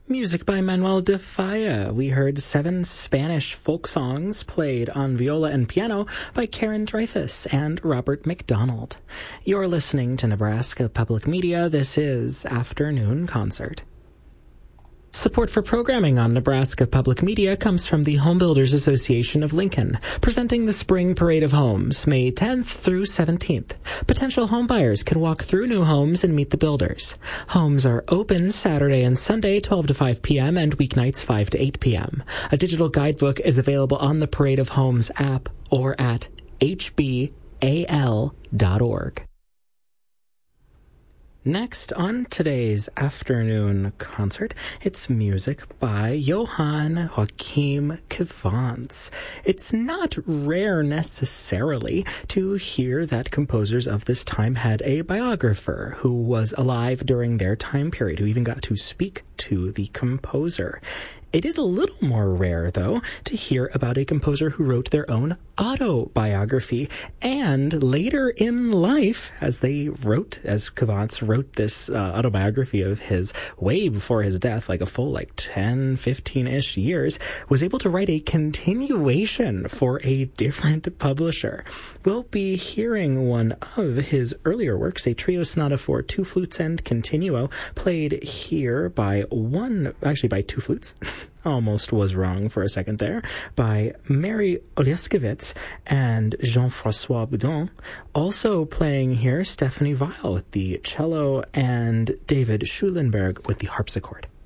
Music by Manuel de Falla. We heard 7 Spanish folk songs played on viola and piano by Karen Dreyfus and Robert McDonald. You're listening to Nebraska Public Media. This is Afternoon Concert. Support for programming on Nebraska Public Media comes from the Home Builders Association of Lincoln, presenting the Spring Parade of Homes, May 10th through 17th. Potential home buyers can walk through new homes and meet the builders. Homes are open Saturday and Sunday, 12 to 5 p.m., and weeknights, 5 to 8 p.m. A digital guidebook is available on the Parade of Homes app or at hbal.org. Next on today's afternoon concert, it's music by Johann Joachim Quevance. It's not rare necessarily to hear that composers of this time had a biographer who was alive during their time period, who even got to speak to the composer. It is a little more rare, though, to hear about a composer who wrote their own autobiography, and later in life, as Quevance wrote this autobiography of his way before his death, like a full 10, 15-ish years, was able to write a continuation for a different publisher. We'll be hearing one of his earlier works, a trio sonata for 2 flutes and continuo, played here by 2 flutes. Almost was wrong for a second there, by Mary Olieskowitz and Jean-François Boudon. Also playing here, Stephanie Weil with the cello and David Schulenberg with the harpsichord.